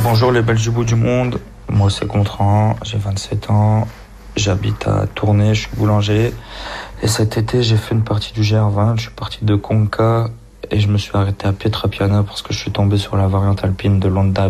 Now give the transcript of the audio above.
Bonjour les Belges du bout du monde, moi c'est Gontran, j'ai 27 ans, j'habite à Tournai, je suis boulanger. Et cet été j'ai fait une partie du GR20, je suis parti de Conca et je me suis arrêté à Pietrapiana parce que je suis tombé sur la variante alpine de l'Onda